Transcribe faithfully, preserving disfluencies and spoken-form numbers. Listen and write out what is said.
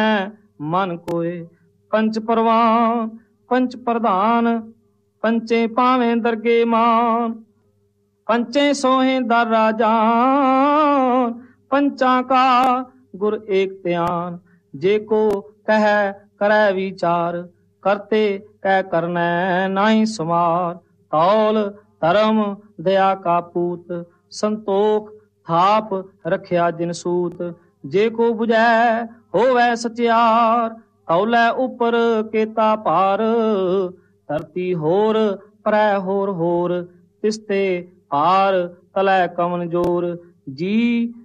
मन कोय। पंच परवान पंच प्रधान, पंचे पावें दरगे मान। पंचे सोहे दर राजान, पंचा का गुर एक त्यान। जे को कह करै विचार, करते कह करनै नाहि समार। तौल धर्म दया का पूत, संतोख थाप रखिया जिन सूत। जे को बुझै होवै सचियार, तौलै उपर केता पार। धरती होर परै होर होर, तिसते पार तलै कवन जोर। जी